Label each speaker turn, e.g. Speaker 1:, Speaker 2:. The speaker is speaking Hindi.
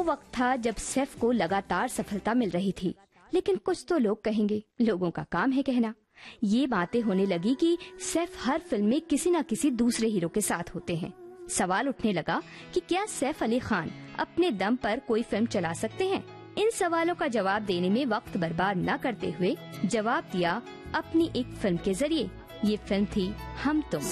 Speaker 1: वक्त था जब सैफ को लगातार सफलता मिल रही थी, लेकिन कुछ तो लोग कहेंगे, लोगों का काम है कहना। ये बातें होने लगी कि सैफ हर फिल्म में किसी न किसी दूसरे हीरो के साथ होते हैं। सवाल उठने लगा कि क्या सैफ अली खान अपने दम पर कोई फिल्म चला सकते हैं। इन सवालों का जवाब देने में वक्त बर्बाद न करते हुए जवाब दिया अपनी एक फिल्म के जरिए। ये फिल्म थी हम तुम।